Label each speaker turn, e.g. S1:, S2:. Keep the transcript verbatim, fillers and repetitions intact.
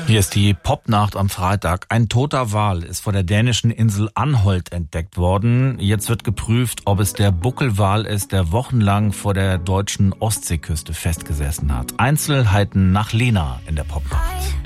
S1: Hier ist die Popnacht am Freitag. Ein toter Wal ist vor der dänischen Insel Anholt entdeckt worden. Jetzt wird geprüft, ob es der Buckelwal ist, der wochenlang vor der deutschen Ostseeküste festgesessen hat. Einzelheiten nach Lena in der Popnacht.